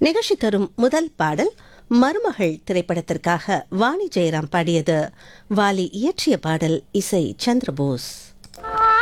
நிகழ்ச்சி தரும் முதல் பாடல் மருமகள் திரைப்படத்திற்காக வாணி ஜெயராம் பாடியது. வாலி இயற்றிய பாடல், இசை சந்திரபோஸ்.